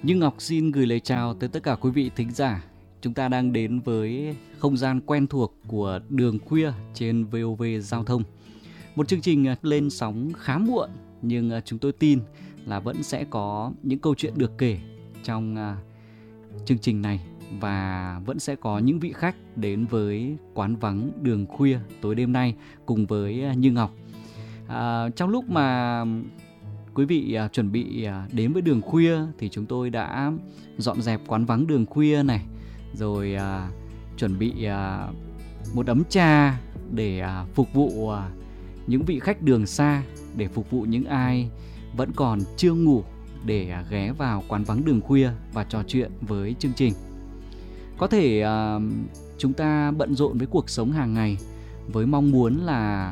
Như Ngọc xin gửi lời chào tới tất cả quý vị thính giả. Chúng ta đang đến với không gian quen thuộc của Đường Khuya trên VOV Giao thông. Một chương trình lên sóng khá muộn, nhưng chúng tôi tin là vẫn sẽ có những câu chuyện được kể trong chương trình này. Và vẫn sẽ có những vị khách đến với quán vắng Đường Khuya tối đêm nay cùng với Như Ngọc. Trong lúc mà quý vị chuẩn bị đến với Đường Khuya thì chúng tôi đã dọn dẹp quán vắng Đường Khuya này, rồi chuẩn bị một ấm trà để phục vụ những vị khách đường xa, để phục vụ những ai vẫn còn chưa ngủ để ghé vào quán vắng Đường Khuya và trò chuyện với chương trình. Có thể chúng ta bận rộn với cuộc sống hàng ngày với mong muốn là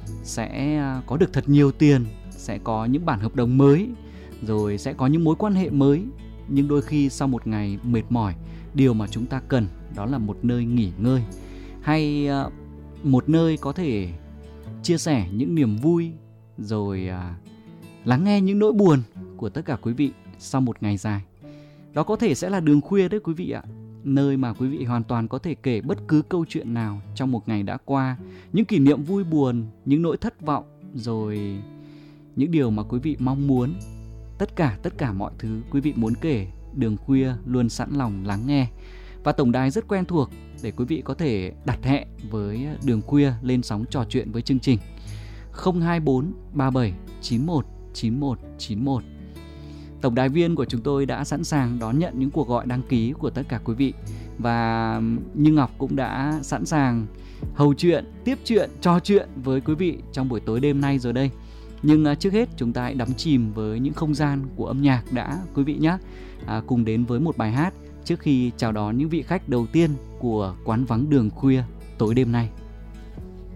sẽ có được thật nhiều tiền, sẽ có những bản hợp đồng mới, rồi sẽ có những mối quan hệ mới. Nhưng đôi khi sau một ngày mệt mỏi, điều mà chúng ta cần đó là một nơi nghỉ ngơi, hay một nơi có thể chia sẻ những niềm vui, rồi lắng nghe những nỗi buồn của tất cả quý vị sau một ngày dài. Đó có thể sẽ là Đường Khuya đấy quý vị ạ. Nơi mà quý vị hoàn toàn có thể kể bất cứ câu chuyện nào trong một ngày đã qua, những kỷ niệm vui buồn, những nỗi thất vọng, rồi những điều mà quý vị mong muốn. Tất cả mọi thứ quý vị muốn kể, Đường Khuya luôn sẵn lòng lắng nghe. Và tổng đài rất quen thuộc để quý vị có thể đặt hẹn với Đường Khuya lên sóng trò chuyện với chương trình 024 37 91 91 91. Tổng đài viên của chúng tôi đã sẵn sàng đón nhận những cuộc gọi đăng ký của tất cả quý vị. Và Như Ngọc cũng đã sẵn sàng hầu chuyện, tiếp chuyện, trò chuyện với quý vị trong buổi tối đêm nay rồi đây. Nhưng trước hết chúng ta hãy đắm chìm với những không gian của âm nhạc đã quý vị nhé. Cùng đến với một bài hát trước khi chào đón những vị khách đầu tiên của quán vắng Đường Khuya tối đêm nay.